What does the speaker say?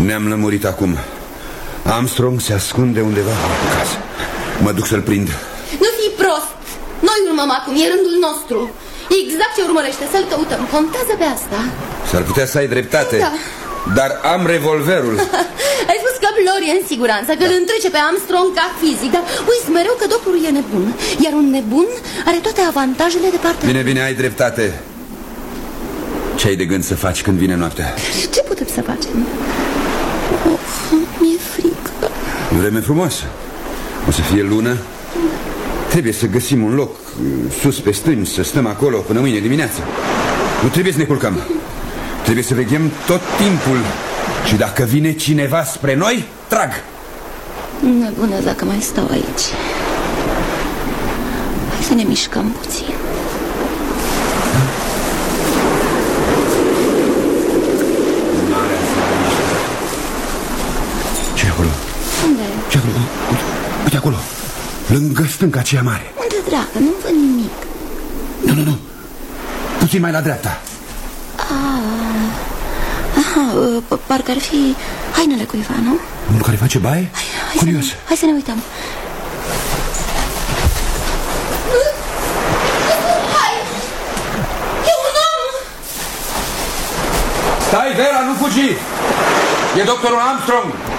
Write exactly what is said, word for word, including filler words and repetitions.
Ne-am lămurit acum. Armstrong se ascunde undeva în casă. Mă duc să-l prind. Nu fii prost. Noi urmăm acum, e rândul nostru. Exact ce urmărește, să-l căutăm. Contează pe asta. S-ar putea să ai dreptate, da. Dar am revolverul. Ai spus că Blory e în siguranță, că îl întrece pe Armstrong ca fizic. Dar uiți mereu că doctorul e nebun. Iar un nebun are toate avantajele de partea. Bine, bine, ai dreptate. Ce ai de gând să faci când vine noaptea? Ce putem să facem? Of, mi-e frică. Vreme frumoasă. O să fie lună. Trebuie să găsim un loc sus pe stânci, să stăm acolo până mâine dimineață. Nu trebuie să ne culcăm. Trebuie să veghem tot timpul. Și dacă vine cineva spre noi, trag. Nebună dacă mai stau aici. Hai să ne mișcăm puțin. Ce acolo? Unde? Ce acolo? Uite, uite acolo. Lângă stânca aceea mare. Unde, dragă? Nu văd nimic. Nu, nu, nu. Puțin mai la dreapta. Ah, aha, parcă ar fi hainele cuiva, nu? Unul care face baie? Hai, hai Curios. Să ne, hai să ne uităm. Hai! E un om! Stai, Vera, nu fugi! E doctorul Armstrong!